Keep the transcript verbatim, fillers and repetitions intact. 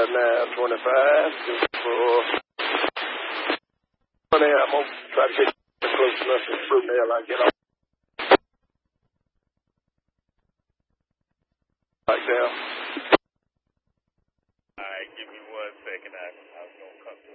Now, twenty-five. For twenty, I'm going to try to get close enough to Brunel. I get off. Like now. All right, give me one second. I, I was going to come to